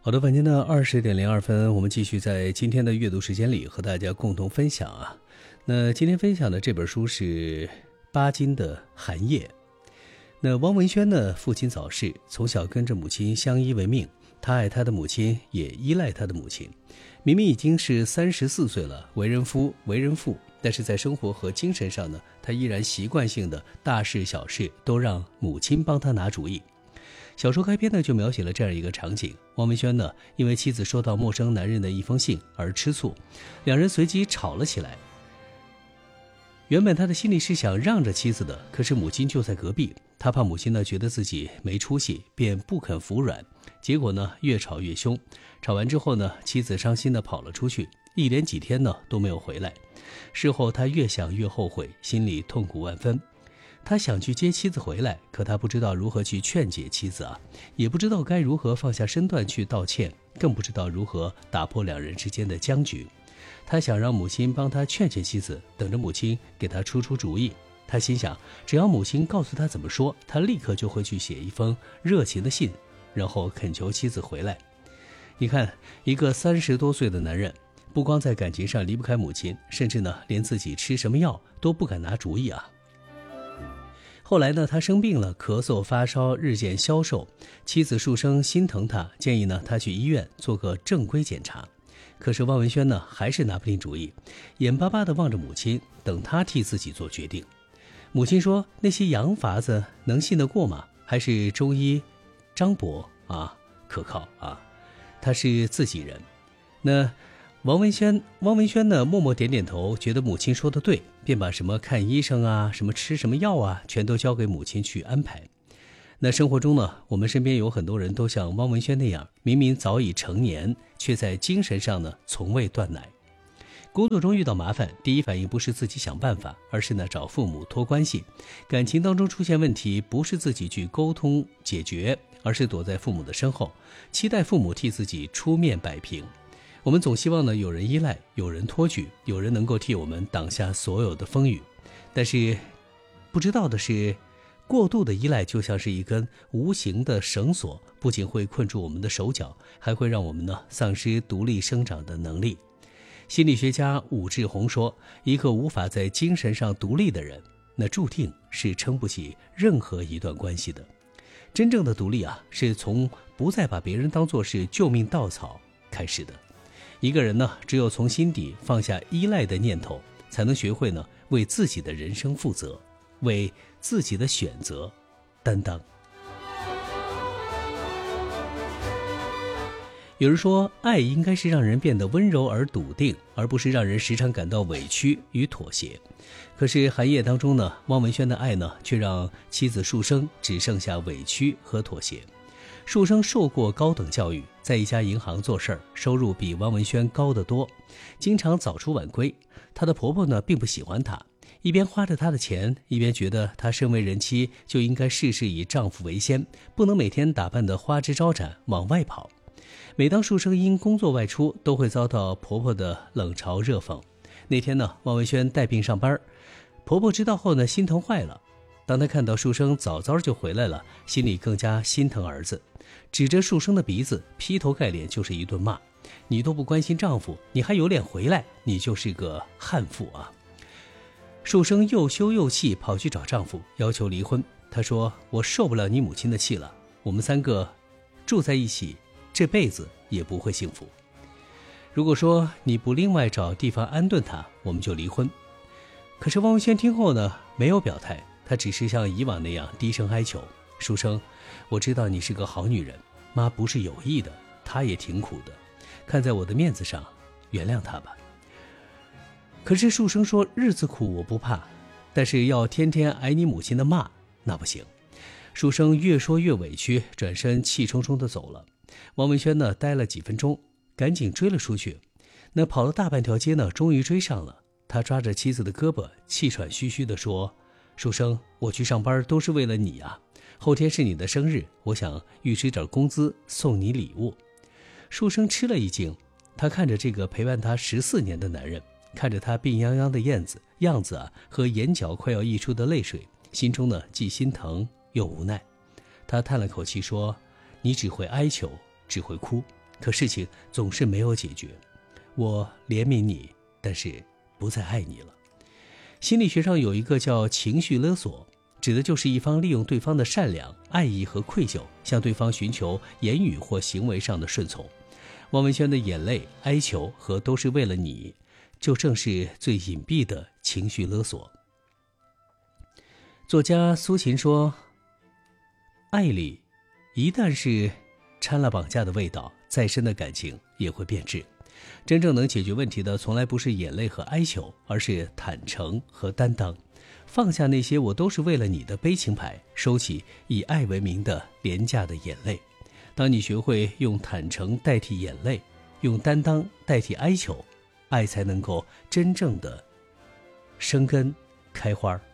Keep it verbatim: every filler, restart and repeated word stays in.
好的，晚间的二十点零二分，我们继续在今天的阅读时间里和大家共同分享啊。那今天分享的这本书是巴金的寒夜。那汪文轩呢，父亲早逝，从小跟着母亲相依为命，他爱他的母亲，也依赖他的母亲。明明已经是三十四岁了，为人夫为人父，但是在生活和精神上呢，他依然习惯性的大事小事都让母亲帮他拿主意。小说开篇呢，就描写了这样一个场景：汪文轩呢，因为妻子收到陌生男人的一封信而吃醋，两人随即吵了起来。原本他的心里是想让着妻子的，可是母亲就在隔壁，他怕母亲呢觉得自己没出息，便不肯服软。结果呢，越吵越凶。吵完之后呢，妻子伤心的跑了出去，一连几天呢都没有回来。事后他越想越后悔，心里痛苦万分。他想去接妻子回来，可他不知道如何去劝解妻子啊，也不知道该如何放下身段去道歉，更不知道如何打破两人之间的僵局。他想让母亲帮他劝劝妻子，等着母亲给他出出主意。他心想，只要母亲告诉他怎么说，他立刻就会去写一封热情的信，然后恳求妻子回来。你看，一个三十多岁的男人，不光在感情上离不开母亲，甚至呢，连自己吃什么药都不敢拿主意啊。后来呢，他生病了，咳嗽发烧日渐消瘦，妻子树生心疼他，建议呢他去医院做个正规检查。可是汪文轩呢，还是拿不定主意，眼巴巴地望着母亲，等他替自己做决定。母亲说，那些洋法子能信得过吗？还是中医张伯啊可靠啊，他是自己人。那王文轩汪文轩呢，默默点点头，觉得母亲说的对，便把什么看医生啊，什么吃什么药啊，全都交给母亲去安排。那生活中呢，我们身边有很多人都像汪文轩那样，明明早已成年，却在精神上呢从未断奶。工作中遇到麻烦，第一反应不是自己想办法，而是呢找父母托关系。感情当中出现问题，不是自己去沟通解决，而是躲在父母的身后，期待父母替自己出面摆平。我们总希望呢有人依赖，有人托举，有人能够替我们挡下所有的风雨。但是不知道的是，过度的依赖就像是一根无形的绳索，不仅会困住我们的手脚，还会让我们呢丧失独立生长的能力。心理学家武志红说，一个无法在精神上独立的人，那注定是撑不起任何一段关系的。真正的独立啊，是从不再把别人当作是救命稻草开始的。一个人呢，只有从心底放下依赖的念头，才能学会呢为自己的人生负责，为自己的选择担当。有人说，爱应该是让人变得温柔而笃定，而不是让人时常感到委屈与妥协。可是寒夜当中呢，汪文轩的爱呢，却让妻子树生只剩下委屈和妥协。树生受过高等教育，在一家银行做事儿，收入比汪文轩高得多，经常早出晚归。她的婆婆呢，并不喜欢她，一边花着她的钱，一边觉得她身为人妻就应该事事以丈夫为先，不能每天打扮得花枝招展往外跑。每当树生因工作外出，都会遭到婆婆的冷嘲热讽。那天呢，汪文轩带病上班，婆婆知道后呢，心疼坏了。当她看到树生早早就回来了，心里更加心疼儿子，指着树生的鼻子，劈头盖脸就是一顿骂：你都不关心丈夫，你还有脸回来，你就是个悍妇啊！树生又羞又气，跑去找丈夫要求离婚。她说，我受不了你母亲的气了，我们三个住在一起，这辈子也不会幸福。如果说你不另外找地方安顿他，我们就离婚。可是汪文轩听后呢，没有表态，他只是像以往那样低声哀求：书生，我知道你是个好女人，妈不是有意的，她也挺苦的，看在我的面子上，原谅她吧。可是树生说，日子苦我不怕，但是要天天挨你母亲的骂，那不行。树生越说越委屈，转身气冲冲地走了。汪文轩呢，待了几分钟，赶紧追了出去。那跑了大半条街呢，终于追上了。他抓着妻子的胳膊，气喘吁吁地说：树生，我去上班都是为了你啊，后天是你的生日，我想预支点工资送你礼物。树生吃了一惊，他看着这个陪伴他十四年的男人，看着他病殃殃的样子样子啊，和眼角快要溢出的泪水，心中呢既心疼又无奈。他叹了口气说：你只会哀求，只会哭， 可事情总是没有解决。我怜悯你，但是不再爱你了。心理学上有一个叫情绪勒索，指的就是一方利用对方的善良、爱意和愧疚，向对方寻求言语或行为上的顺从。汪文轩的眼泪、哀求和都是为了你，就正是最隐蔽的情绪勒索。作家苏秦说，爱里一旦是掺了绑架的味道，再深的感情也会变质。真正能解决问题的从来不是眼泪和哀求，而是坦诚和担当。放下那些我都是为了你的悲情牌，收起以爱为名的廉价的眼泪。当你学会用坦诚代替眼泪，用担当代替哀求，爱才能够真正的生根开花。